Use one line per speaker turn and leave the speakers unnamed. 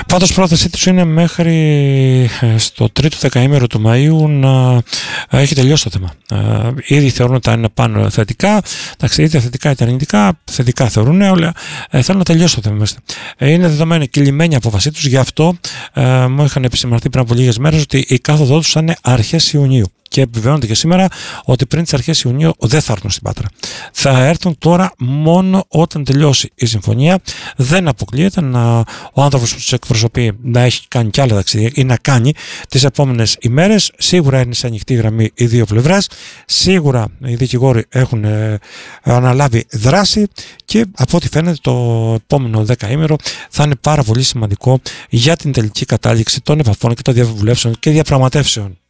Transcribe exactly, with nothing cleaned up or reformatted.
Πάντως πρόθεσή τους είναι μέχρι στο τρίτο δεκαήμερο του Μαΐου να έχει τελειώσει το θέμα. Ήδη θεωρούν ότι είναι πάνω θετικά, εντάξει, είτε θετικά είτε αρνητικά, θετικά θεωρούν, αλλά θέλουν να τελειώσει το θέμα. Είναι δεδομένη και λυμμένη η απόφασή τους, γι' αυτό ε, μου είχαν επισημανθεί πριν από λίγες μέρες ότι η κάθοδό τους θα είναι αρχές Ιουνίου. Και επιβεβαιώνεται και σήμερα ότι πριν τις αρχές Ιουνίου δεν θα έρθουν στην Πάτρα. Θα έρθουν τώρα μόνο όταν τελειώσει η συμφωνία. Δεν αποκλείεται να, ο άνθρωπος που τους εκπροσωπεί να έχει κάνει κι άλλα ταξίδια ή να κάνει τις επόμενες ημέρες. Σίγουρα είναι σε ανοιχτή γραμμή οι δύο πλευρές. Σίγουρα οι δικηγόροι έχουν ε, αναλάβει δράση και από ό,τι φαίνεται το επόμενο δεκαήμερο θα είναι πάρα πολύ σημαντικό για την τελική κατάληξη των επαφών και των διαβουλεύσεων και διαπραγματεύσεων.